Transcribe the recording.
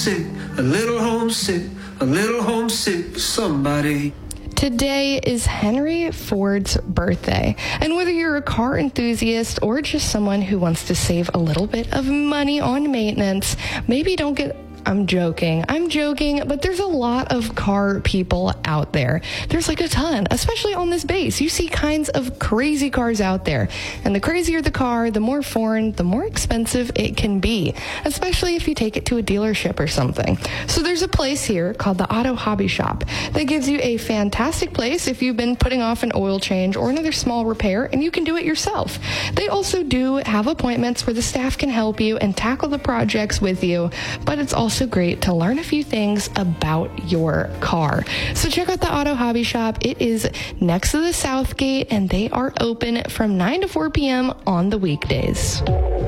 homesick, a little homesick, a little homesick for somebody. Today is Henry Ford's birthday, and whether you're a car enthusiast or just someone who wants to save a little bit of money on maintenance, maybe don't get... I'm joking, but there's a lot of car people out there. There's like a ton, especially on this base. You see kinds of crazy cars out there. And the crazier the car, the more foreign, the more expensive it can be, especially if you take it to a dealership or something. So there's a place here called the Auto Hobby Shop that gives you a fantastic place if you've been putting off an oil change or another small repair, and you can do it yourself. They also do have appointments where the staff can help you and tackle the projects with you, but it's also great to learn a few things about your car. So check out the Auto Hobby Shop. It is next to the South Gate, and they are open from 9 to 4 p.m. on the weekdays.